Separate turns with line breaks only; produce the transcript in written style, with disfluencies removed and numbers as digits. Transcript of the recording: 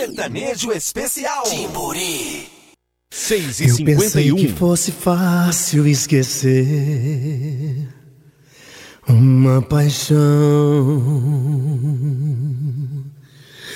Sertanejo Especial Timburi.
6h51.
Eu pensei que fosse fácil esquecer uma paixão.